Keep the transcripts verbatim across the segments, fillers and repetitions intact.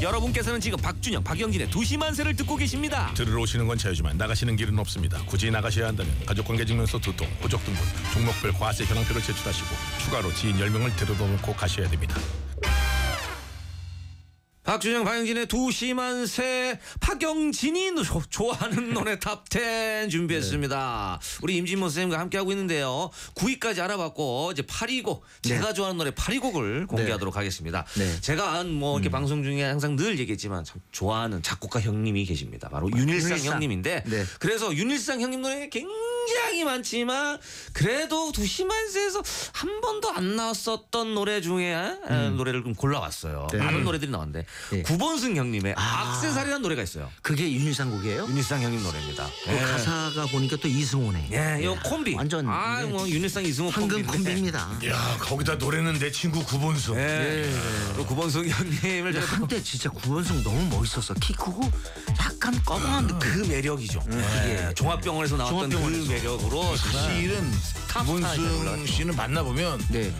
여러분께서는 지금 박준영, 박영진의 두시만세를 듣고 계십니다. 들으러 오시는 건 자유지만 나가시는 길은 없습니다. 굳이 나가셔야 한다면 가족관계증명서 두 통, 호적 등본, 종목별 과세 현황표를 제출하시고 추가로 지인 열 명을 데려다 놓고 가셔야 됩니다. 박준영, 박영진의 두시만세. 박영진이 조, 좋아하는 노래 탑텐 준비했습니다. 네. 우리 임진모 선생님과 함께하고 있는데요. 구 위까지 알아봤고 이제 팔 위곡, 제가 네. 좋아하는 노래 팔 위곡을 공개하도록 네. 하겠습니다. 네. 제가 뭐 이렇게 음. 방송 중에 항상 늘 얘기했지만 참 좋아하는 작곡가 형님이 계십니다. 바로 아, 윤일상, 윤일상 형님인데 네. 그래서 윤일상 형님 노래 굉장히 많지만 그래도 두시만세에서 한 번도 안 나왔었던 노래 중에 음. 노래를 좀 골라왔어요. 네. 많은 노래들이 나왔는데 예. 구본승 형님의 아. 악세사리라는 노래가 있어요. 그게 윤일상 곡이에요? 윤일상 형님 노래입니다. 그 예. 가사가 보니까 또 이승호네. 예, 이거 콤비. 완전 아, 뭐 윤일상 이승호 황금 콤비입니다. 야, 거기다 노래는 내 친구 구본승. 예. 예. 구본승 형님을 한때 진짜 구본승 너무 멋있었어. 키 크고 약간 꺼벙한 음. 그 매력이죠. 음. 예. 예. 종합병원에서 나왔던 종합병원에서. 그 매력으로 사실은 구본승 씨는 만나보면 네.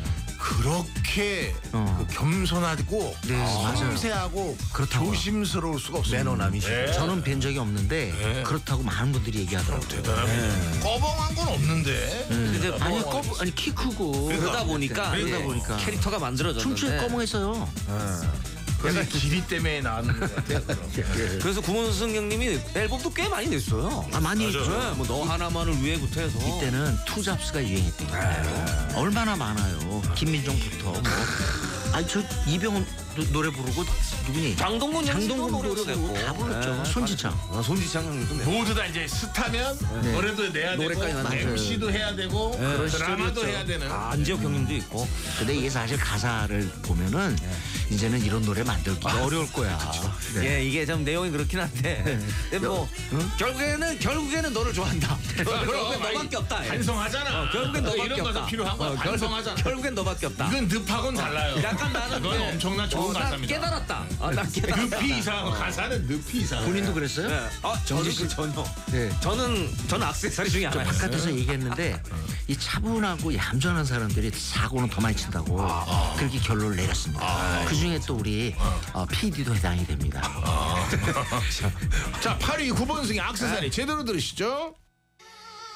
그렇게 어. 그 겸손하고 네, 섬세하고 조심스러울 수가 없어요. 매너남이시죠. 네. 저는 뵌 적이 없는데 네. 그렇다고 많은 분들이 얘기하더라고요. 대단합니다. 네. 꺼벙한 건 없는데. 네. 네. 아니, 꺼, 아니 키 크고 그러다, 그러다 보니까 그러다 네. 보니까 캐릭터가 만들어졌는데 춤추에 꺼벙했어요. 네. 약간 길이 때문에 나왔는 것 같아요. 그래서 구본승 형님이 앨범도 꽤 많이 냈어요. 아, 많이 했죠. 네, 뭐 너 하나만을 위해부터 해서. 이때는 투잡스가 유행했던 거예요. 얼마나 많아요. 김민종부터 뭐. 아니 저 이병헌 노래 부르고 누구니? 장동건 장동건 노래 부르고 다 불렀죠. 네. 손지창. 아, 손지창 형님도 내. 모두 다 이제 스타면 네. 노래도 내야 노래까지 되고 엠씨도 해야 되고 네. 드라마도 해야 되는. 아, 안지혁 형님도 있고. 근데 이게 사실 가사를 보면은 네. 이제는 이런 노래 만들기가 아, 어려울 거야. 네. 예, 이게 좀 내용이 그렇긴 한데 네. 뭐 응? 결국에는 결국에는 너를 좋아한다. 결국엔 너밖에 없다. 반성하잖아. 어, 결국엔 너밖에 이런 없다. 거가 필요한 거야. 어, 반성하잖아. 결국엔 너밖에 없다. 이건 늪하고는 달라요. 약간 나는 그건 네. 엄청난 좋은 어, 가사입니다. 깨달았다. 아, 나 깨달았다. 늪이 이상한 거. 가사는 늪이 이상한. 본인도 그랬어요? 네. 아, 저는 그 전혀. 네. 저는 저는 악세사리 중에 하나예요. 바깥에서 얘기했는데 이 차분하고 얌전한 사람들이 사고는 더 많이 친다고 아, 그렇게 결론을 내렸습니다. 아, 그 중에 또 우리 어, 피디도 해당이 됩니다. 아. 자, 팔 위 구본승의 악세사리 제대로 들으시죠.